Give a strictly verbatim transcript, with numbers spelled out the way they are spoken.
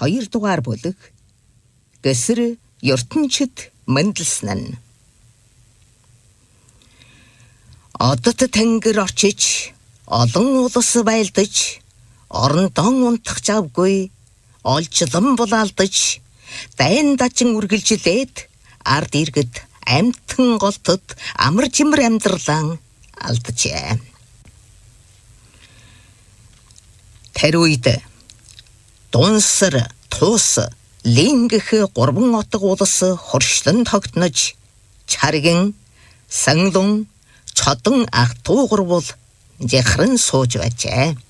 хоёр дугаар бүлэг Гэсэр ертөнчид мэндэлсэн нь. Одод тэнгэр очиж, олон улс байлдаж, орондон унтах завгүй, олжлон булаалдаж, дайн дажин үргэлжилээд, ард иргэд амьтан голтод амар жимэр амьдралан алджээ. Тэр үед Дунсар, Туус, Лингэх гурван отог улс хоршлон тогтнож, Чаргин, Санглун, Чодон ах дуугарвал жахран сууж байжээ.